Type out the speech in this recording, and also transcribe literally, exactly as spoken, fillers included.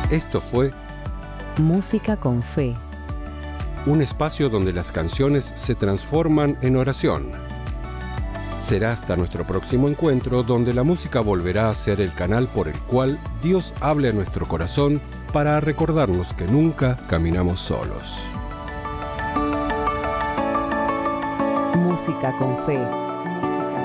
Esto fue Música con Fe, un espacio donde las canciones se transforman en oración. Será hasta nuestro próximo encuentro donde la música volverá a ser el canal por el cual Dios hable a nuestro corazón para recordarnos que nunca caminamos solos. Música con Fe.